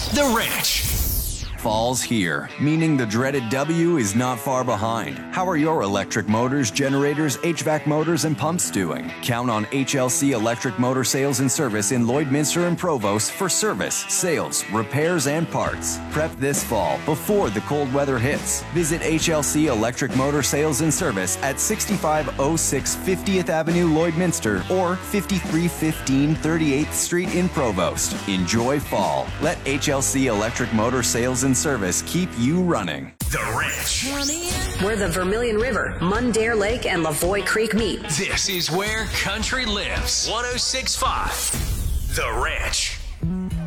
The Ranch. Fall's here, meaning the dreaded W is not far behind. How are your electric motors, generators, HVAC motors, and pumps doing? Count on HLC Electric Motor Sales and Service in Lloydminster and Provost for service, sales, repairs, and parts. Prep this fall before the cold weather hits. Visit HLC Electric Motor Sales and Service at 6506 50th Avenue, Lloydminster, or 5315 38th Street in Provost. Enjoy fall. Let HLC Electric Motor Sales and Service keep you running. The Ranch. Where the Vermilion River, Mundare Lake, and Lavoie Creek meet. This is where country lives. 106.5. The Ranch.